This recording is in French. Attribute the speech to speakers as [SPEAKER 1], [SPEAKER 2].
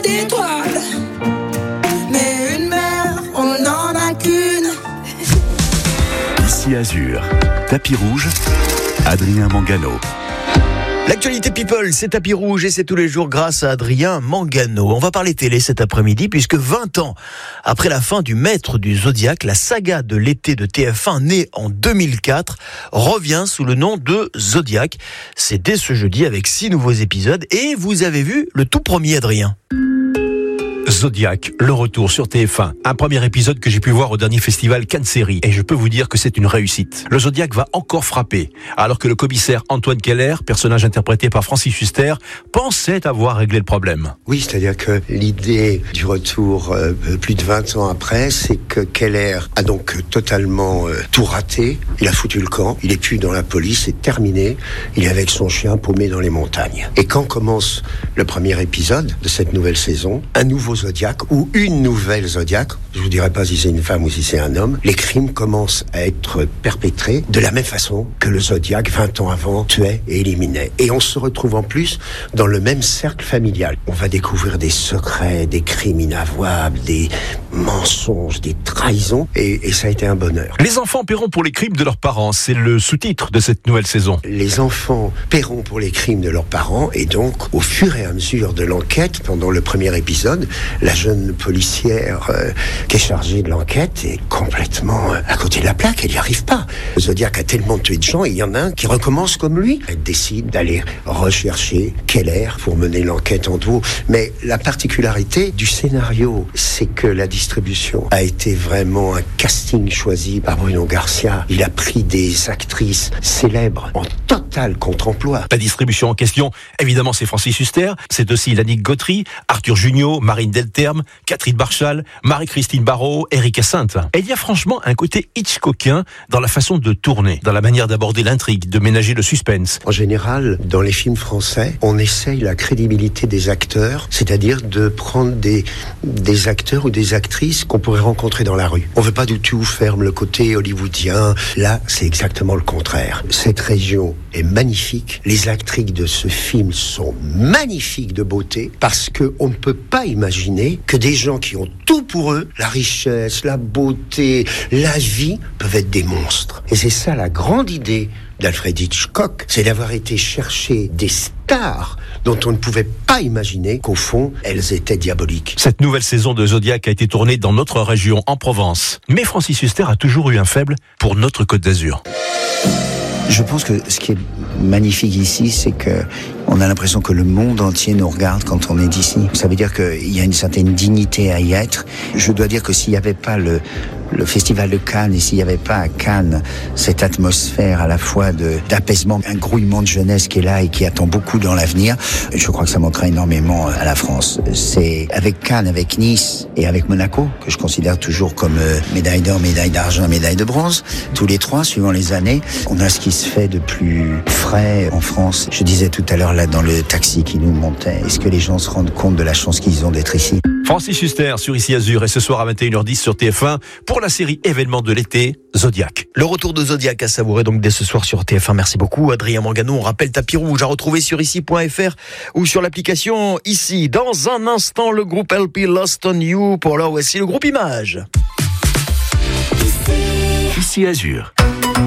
[SPEAKER 1] d'étoiles. Mais une mère, on n'en a qu'une.
[SPEAKER 2] Ici Azur, tapis rouge, Adrien Mangano.
[SPEAKER 3] L'actualité People, c'est tapis rouge et c'est tous les jours grâce à Adrien Mangano. On va parler télé cet après-midi puisque 20 ans après la fin du Maître du Zodiaque, la saga de l'été de TF1 née en 2004 revient sous le nom de Zodiac. C'est dès ce jeudi avec 6 nouveaux épisodes et vous avez vu le tout premier, Adrien.
[SPEAKER 4] Zodiac, le retour sur TF1. Un premier épisode que j'ai pu voir au dernier festival Cannes Série. Et je peux vous dire que c'est une réussite. Le Zodiac va encore frapper. Alors que le commissaire Antoine Keller, personnage interprété par Francis Huster, pensait avoir réglé le problème.
[SPEAKER 5] Oui, c'est-à-dire que l'idée du retour plus de 20 ans après, c'est que Keller a donc totalement tout raté. Il a foutu le camp. Il est plus dans la police, c'est terminé. Il est avec son chien paumé dans les montagnes. Et quand commence le premier épisode de cette nouvelle saison, un nouveau Zodiac ou une nouvelle Zodiac, je vous dirai pas si c'est une femme ou si c'est un homme, les crimes commencent à être perpétrés de la même façon que le Zodiac 20 ans avant tuait et éliminait. Et on se retrouve en plus dans le même cercle familial. On va découvrir des secrets, des crimes inavouables, des mensonges, des trahisons et ça a été un bonheur.
[SPEAKER 4] Les enfants paieront pour les crimes de leurs parents, c'est le sous-titre de cette nouvelle saison.
[SPEAKER 5] Les enfants paieront pour les crimes de leurs parents et donc au fur et à mesure de l'enquête, pendant le premier épisode, la jeune policière qui est chargée de l'enquête est complètement à côté de la plaque, elle n'y arrive pas. Le Zodiac a tellement tué de gens et il y en a un qui recommence comme lui. Elle décide d'aller rechercher Keller pour mener l'enquête en duo. Mais la particularité du scénario, c'est que la distribution a été vraiment un casting choisi par Bruno Garcia. Il a pris des actrices célèbres en total contre-emploi.
[SPEAKER 4] La distribution en question, évidemment, c'est Francis Huster, c'est aussi Lannick Gautry, Arthur Jugnot, Marine Delterme, Catherine Barchal, Marie-Christine Barrault, Eric Assainte. Et il y a franchement un côté Hitchcockien dans la façon de tourner, dans la manière d'aborder l'intrigue, de ménager le suspense.
[SPEAKER 5] En général, dans les films français, on essaye la crédibilité des acteurs, c'est-à-dire de prendre des acteurs ou des actrices qu'on pourrait rencontrer dans la rue. On veut pas du tout faire le côté hollywoodien. Là, c'est exactement le contraire. Cette région est magnifique. Les actrices de ce film sont magnifiques de beauté parce que on ne peut pas imaginer que des gens qui ont tout pour eux, la richesse, la beauté, la vie, peuvent être des monstres. Et c'est ça la grande idée d'Alfred Hitchcock, c'est d'avoir été chercher des stars dont on ne pouvait pas imaginer qu'au fond, elles étaient diaboliques.
[SPEAKER 4] Cette nouvelle saison de Zodiac a été tournée dans notre région, en Provence. Mais Francis Huster a toujours eu un faible pour notre Côte d'Azur.
[SPEAKER 6] Je pense que ce qui est magnifique ici, c'est que on a l'impression que le monde entier nous regarde quand on est d'ici. Ça veut dire qu'il y a une certaine dignité à y être. Je dois dire que s'il n'y avait pas le festival de Cannes et s'il n'y avait pas à Cannes cette atmosphère à la fois d'apaisement, un grouillement de jeunesse qui est là et qui attend beaucoup dans l'avenir, je crois que ça manquerait énormément à la France. C'est avec Cannes, avec Nice et avec Monaco, que je considère toujours comme médaille d'or, médaille d'argent, médaille de bronze, tous les trois, suivant les années, on a ce qui se fait de plus frais en France. Je disais tout à l'heure là dans le taxi qui nous montait, est-ce que les gens se rendent compte de la chance qu'ils ont d'être ici ?
[SPEAKER 4] Francis Huster sur Ici Azur et ce soir à 21h10 sur TF1 pour la série événement de l'été, Zodiac.
[SPEAKER 3] Le retour de Zodiac à savourer donc dès ce soir sur TF1. Merci beaucoup Adrien Mangano. On rappelle tapis rouge à retrouver sur ici.fr ou sur l'application Ici. Dans un instant, le groupe LP Lost on You. Pour là, voici le groupe Image.
[SPEAKER 2] Ici Azur.